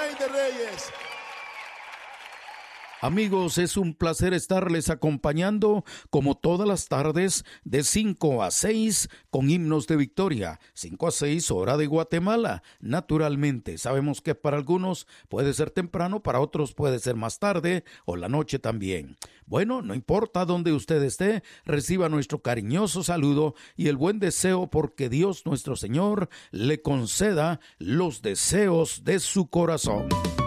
Rey de Reyes. Amigos, es un placer estarles acompañando como todas las tardes de 5 a 6 con himnos de victoria, 5 a 6 hora de Guatemala. Naturalmente, sabemos que para algunos puede ser temprano, para otros puede ser más tarde o la noche también. Bueno, no importa dónde usted esté, reciba nuestro cariñoso saludo y el buen deseo porque Dios nuestro Señor le conceda los deseos de su corazón.